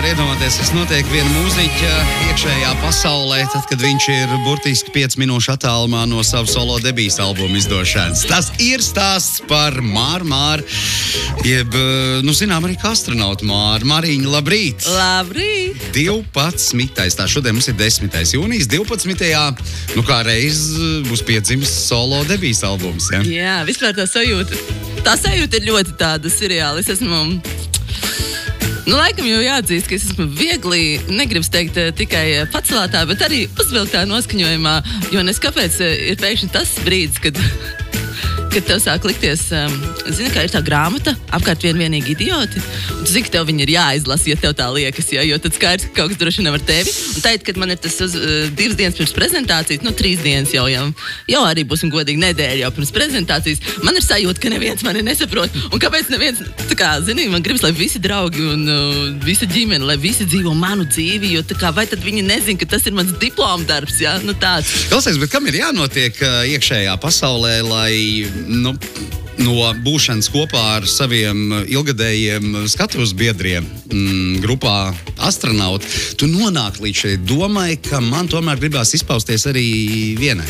iedomāties, kas notiek viena mūziķa iekšējā pasaulē, tad, kad viņš ir burtiski 5 minūšu attālumā no savu solo debijas albumu izdošanas. Tas ir stāsts par Māru, jeb, zinām, arī kā astronautu Māru. Mariņa, labrīt! Labrīt! 12. Tā šodien mums ir 10. jūnijas, 12. Kā reiz būs piedzimis solo debijas albums, ja? Jā, vispār tā sajūta ir ļoti tāda seriāla. Es esmu, laikam jau jāatzīst, ka es esmu viegli, negribas teikt tikai pacelātā, bet arī uzvilktā noskaņojumā, jo nes kāpēc ir pēkšņi tas brīdis, kad tev sāk likties, zini, kā ir tā grāmata, apkārt vienīgi idioti, un tu zini, ka tev viņi ir jāizlasa, ja tev tā liekas, ja, jo tad skaidrs, ka kaut kas droši nav ar tevi. Un tā, kad man ir tas 2 dienas pirms prezentācijas, 3 dienas jau arī būsim godīgi nedēļa jau pirms prezentācijas, man ir sajūta, ka neviens mani nesaprot, un kāpēc neviens, man gribas, lai visi draugi un visa ģimene, lai visi dzīvo manu dzīvi, jo vai tad viņi nezin, ka tas ir mans diploma darbs, ja, tāds. Klausies, bet kam ir jānotiek iekšējā pasaulē, lai no būšanas kopā ar saviem ilgadējiem skatuves biedriem grupā astronauti, tu nonāk līdz šai domai, ka man tomēr gribās izpausties arī vienai?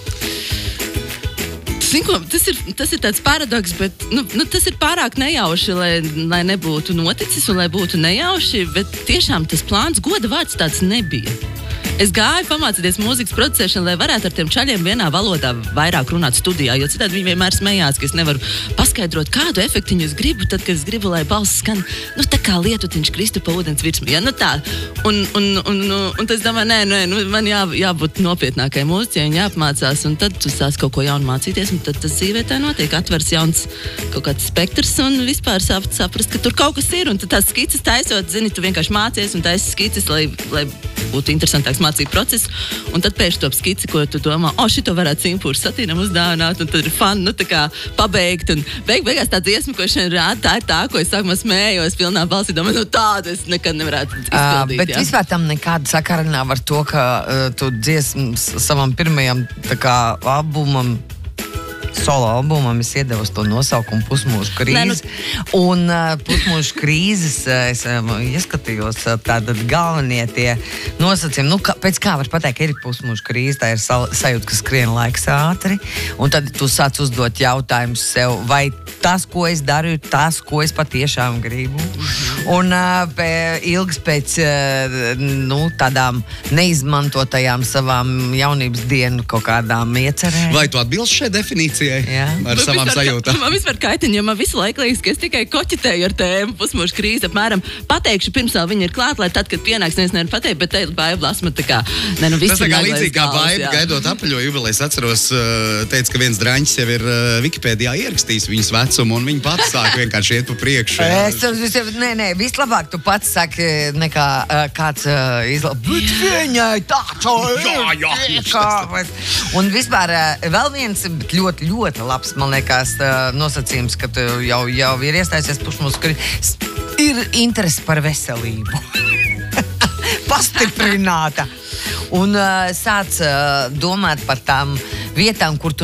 Tas ir tāds paradoks, bet tas ir pārāk nejauši, lai nebūtu noticis un lai būtu nejauši, bet tiešām tas plāns, goda vārds tāds nebija. Es gāju pamācīties mūzikas producēšanu, lai varētu ar tiem čaļiem vienā valodā vairāk runāt studijā, jo citādi viņi vienmēr smējās, ka es nevaru paskaidrot, kādu efektiņu es gribu, tad, kad es gribu, lai balss skan, tā kā lietutiņš kristu pa ūdens virsmu, ja, tā. Un tas domāju, man jābūt nopietnākai mūziķei un jāapmācās, un tad tu sāc kaut ko jaunu mācīties, un tad tas dzīvē tā notiek, atvers jauns kaut kāds spektrs, un vispār saprast, ka tur kaut kas ir, un tad tās skices taisot, zini, tu vienkārši mācies, un taisi skices, lai būtu interesantāks mācību process, un tad pēkšņi top skici, ko tu domā, šito varētu Simpūrs Satīnam uzdāvināt, un tad ir fun, tā kā pabeigt, un beigās tā dziesma, ko šeit rāda, tā ir tā, ko es sākumā smējos, pilnā balsī, domāju, tādu es nekad nevarētu izpildīt. Bet vispār tam nekāda sakara nav ar to, ka tu dziesmu savam pirmajam, albumam, solo albumam es iedevu to nosaukumu Pusmūžu krīze. Un Pusmūžu krīzes es ieskatījos tātad galvenie tie nosacījumi. Pēc kā var pateikt, ka ir pusmūžu krīze, tā ir sajūta, ka skrien laiks ātri. Un tad tu sāc uzdot jautājumus sev, vai tas, ko es daru, ir tas, ko es patiešām gribu. Un ilgs pēc tādām neizmantotajām savām jaunības dienu kaut kādām iecerēm. Vai tu atbilst šai definīcijai? Jā. Ar savām sajūtām. Man vispār kaitiņ, jo man visu laiku liekas, ka es tikai koķitēju ar tēmu Pusmūžu krīze. Apmēram pateikšu, pirms vēl viņa ir klāt, lai tad, kad pienāks, nevar pateikt, bet te Baiba lasma tā kā, tas tā kā līdzīgi kā Baiba gaidot apaļo jubilejas. Atceros, teica, ka viens draņķis jau ir Wikipēdijā ierakstījis viņas vecumu, un viņi pats sāk vienkārši iet pa priekšu. Vislabāk tu pats saki, nekā kāds bet viņai taču ir. Un vispār vēl viens ļoti labs, man liekas, nosacījums, ka jau ir iestājusies Pusmūžu krīze, ir interesi par veselību. Pastiprināta. Un sāc domāt par tām vietām, kur tu